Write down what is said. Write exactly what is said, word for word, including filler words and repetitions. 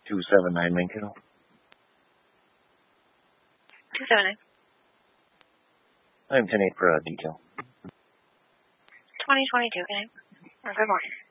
two seven nine Lincoln. two seven nine. I'm ten eight for a detail. twenty twenty-two, okay? Or good morning.